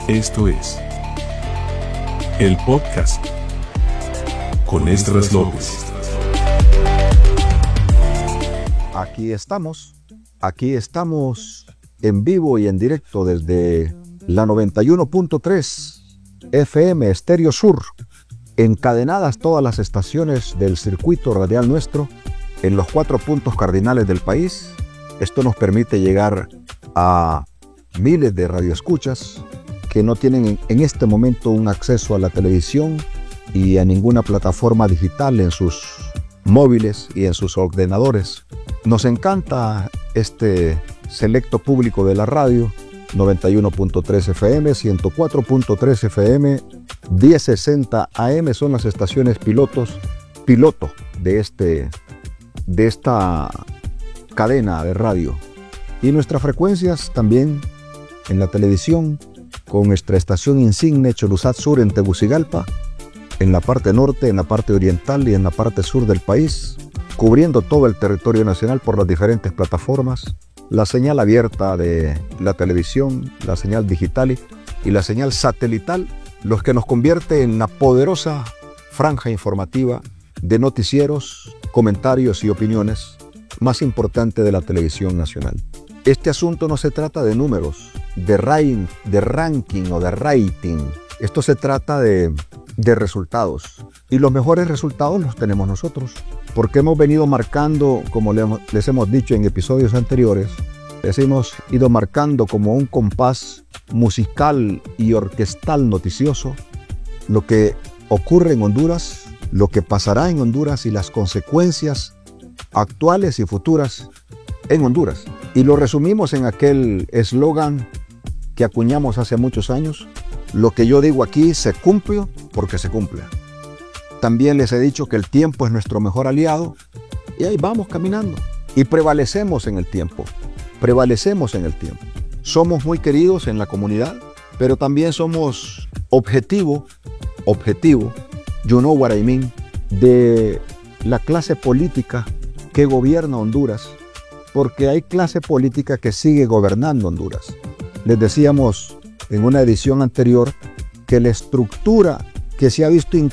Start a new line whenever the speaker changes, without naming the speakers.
Esto es el podcast con Esdras López.
Aquí estamos en vivo y en directo desde la 91.3 FM Estéreo Sur, encadenadas todas las estaciones del circuito radial nuestro en los 4 puntos cardinales del país. Esto nos permite llegar a miles de radioescuchas que no tienen en este momento un acceso a la televisión y a ninguna plataforma digital en sus móviles y en sus ordenadores. Nos encanta este selecto público de la radio, 91.3 FM, 104.3 FM, 1060 AM son las estaciones piloto de esta cadena de radio. Y nuestras frecuencias también en la televisión, con nuestra estación insigne Choluzat Sur en Tegucigalpa, en la parte norte, en la parte oriental y en la parte sur del país, cubriendo todo el territorio nacional por las diferentes plataformas, la señal abierta de la televisión, la señal digital y la señal satelital, los que nos convierte en la poderosa franja informativa de noticieros, comentarios y opiniones más importante de la televisión nacional. Este asunto no se trata de números, de ranking o de rating. Esto se trata de resultados. Y los mejores resultados los tenemos nosotros, porque hemos venido marcando, como les hemos dicho en episodios anteriores, les hemos ido marcando como un compás musical y orquestal noticioso lo que ocurre en Honduras, lo que pasará en Honduras y las consecuencias actuales y futuras en Honduras. Y lo resumimos en aquel eslogan que acuñamos hace muchos años: lo que yo digo aquí se cumple porque se cumple. También les he dicho que el tiempo es nuestro mejor aliado, y ahí vamos caminando y prevalecemos en el tiempo. Somos muy queridos en la comunidad, pero también somos objetivo, you know what I mean, de la clase política que gobierna Honduras, porque hay clase política que sigue gobernando Honduras. Les decíamos en una edición anterior que la estructura que se ha visto